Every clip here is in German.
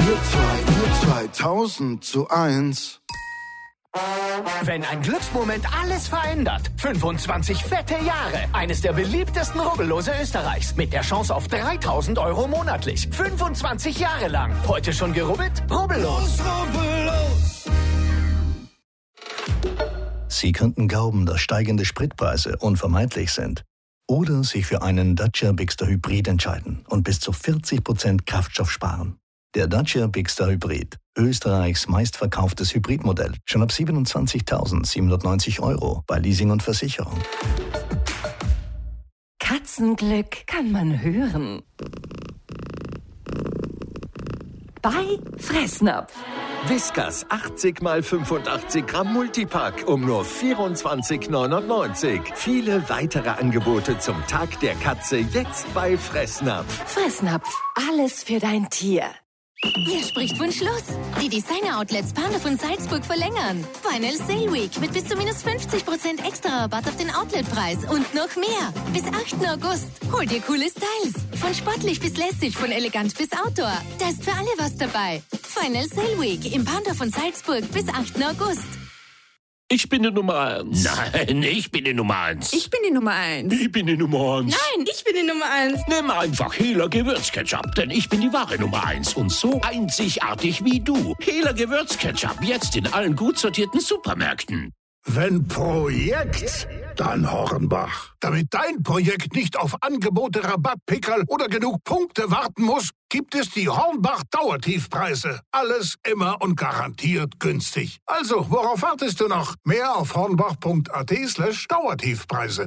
Nur 2000:1. Wenn ein Glücksmoment alles verändert. 25 fette Jahre. Eines der beliebtesten Rubbellose Österreichs. Mit der Chance auf 3.000 Euro monatlich. 25 Jahre lang. Heute schon gerubbelt? Rubbellos. Sie könnten glauben, dass steigende Spritpreise unvermeidlich sind. Oder sich für einen Dacia Bigster Hybrid entscheiden und bis zu 40% Kraftstoff sparen. Der Dacia Bigster Hybrid, Österreichs meistverkauftes Hybridmodell, schon ab 27.790 Euro bei Leasing und Versicherung. Katzenglück kann man hören. Bei Fressnapf. Whiskas 80 x 85 Gramm Multipack um nur 24,99. Viele weitere Angebote zum Tag der Katze jetzt bei Fressnapf. Fressnapf, alles für dein Tier. Wer spricht von Schluss? Die Designer-Outlets Panda von Salzburg verlängern. Final Sale Week mit bis zu minus 50% extra Rabatt auf den Outletpreis und noch mehr. Bis 8. August. Hol dir coole Styles. Von sportlich bis lässig, von elegant bis Outdoor. Da ist für alle was dabei. Final Sale Week im Panda von Salzburg bis 8. August. Ich bin die Nummer 1. Nein, ich bin die Nummer 1. Ich bin die Nummer 1. Ich bin die Nummer 1. Nein, ich bin die Nummer 1. Nimm einfach Hehler Gewürzketchup, denn ich bin die wahre Nummer 1 und so einzigartig wie du. Hehler Gewürzketchup, jetzt in allen gut sortierten Supermärkten. Wenn Projekt, dann Hornbach. Damit dein Projekt nicht auf Angebote, Rabattpickerl oder genug Punkte warten muss, gibt es die Hornbach Dauertiefpreise. Alles immer und garantiert günstig. Also, worauf wartest du noch? Mehr auf hornbach.at/Dauertiefpreise.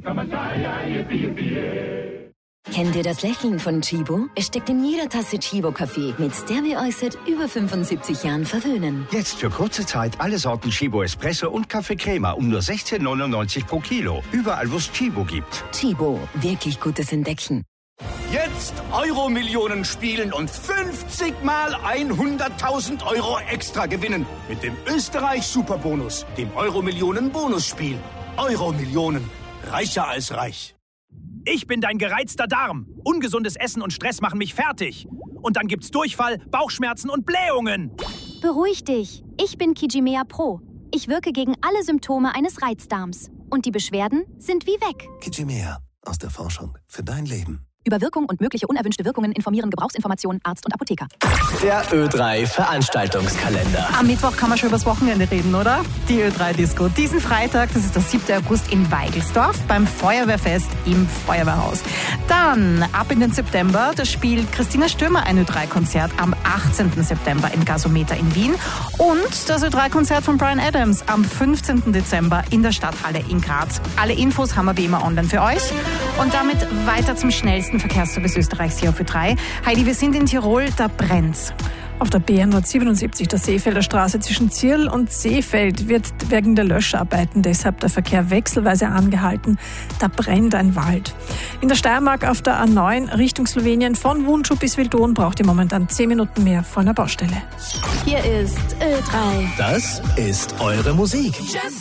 Kennt ihr das Lächeln von Chibo? Es steckt in jeder Tasse Chibo-Kaffee. Mit Stereo seit über 75 Jahren verwöhnen. Jetzt für kurze Zeit alle Sorten Chibo Espresso und Kaffee Crema um nur 16,99 pro Kilo. Überall, wo es Chibo gibt. Chibo, wirklich gutes Entdecken. Jetzt Euro-Millionen spielen und 50 mal 100.000 Euro extra gewinnen. Mit dem Österreich-Superbonus, dem Euro-Millionen-Bonusspiel. Euro-Millionen, reicher als reich. Ich bin dein gereizter Darm. Ungesundes Essen und Stress machen mich fertig. Und dann gibt's Durchfall, Bauchschmerzen und Blähungen. Beruhig dich. Ich bin Kijimea Pro. Ich wirke gegen alle Symptome eines Reizdarms. Und die Beschwerden sind wie weg. Kijimea, aus der Forschung für dein Leben. Über Wirkung und mögliche unerwünschte Wirkungen informieren Gebrauchsinformationen Arzt und Apotheker. Der Ö3 Veranstaltungskalender. Am Mittwoch kann man schon übers Wochenende reden, oder? Die Ö3 Disco. Diesen Freitag, das ist der 7. August in Weigelsdorf beim Feuerwehrfest im Feuerwehrhaus. Dann ab in den September, da spielt Christina Stürmer ein Ö3-Konzert am 18. September im Gasometer in Wien. Und das Ö3-Konzert von Bryan Adams am 15. Dezember in der Stadthalle in Graz. Alle Infos haben wir wie immer online für euch. Und damit weiter zum schnellsten Verkehrsservice Österreichs hier auf Ö3. Heidi, wir sind in Tirol, da brennt's. Auf der BR-177, der Seefelder Straße zwischen Zirl und Seefeld, wird wegen der Löscharbeiten deshalb der Verkehr wechselweise angehalten. Da brennt ein Wald. In der Steiermark auf der A9 Richtung Slowenien von Wunschub bis Wildon braucht ihr momentan 10 Minuten mehr vor einer Baustelle. Hier ist Ö3. Das ist eure Musik.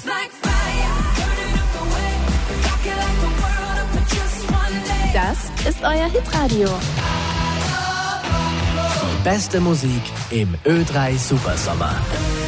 Das ist euer Hitradio. Die beste Musik im Ö3 Supersommer.